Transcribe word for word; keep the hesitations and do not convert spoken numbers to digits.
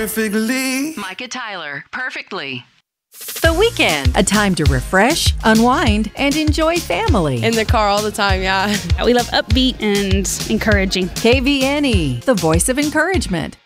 perfectly. Micah Tyler, Perfectly. The weekend, a time to refresh, unwind, and enjoy family. In the car all the time, yeah. We love upbeat and encouraging. K V N E, the voice of encouragement.